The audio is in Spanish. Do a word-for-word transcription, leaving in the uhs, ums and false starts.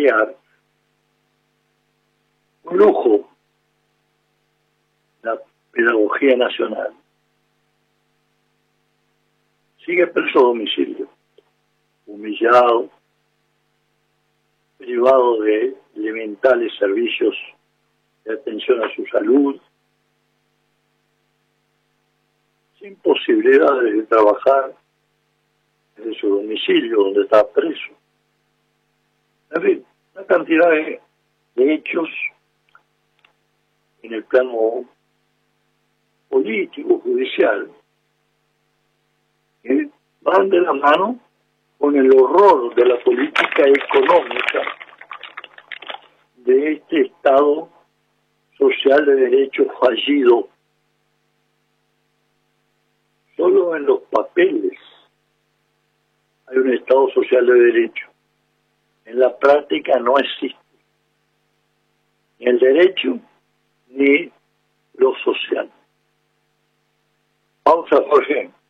familiar, un lujo, la pedagogía nacional. Sigue preso a domicilio, humillado, privado de elementales servicios de atención a su salud, sin posibilidades de trabajar desde su domicilio donde está preso. En fin, una cantidad de, de hechos en el plano político, judicial, que van de la mano con el horror de la política económica de este Estado social de derecho fallido. Solo en los papeles hay un Estado social de derecho. En la práctica no existe ni el derecho ni lo social. Pausa, Jorge.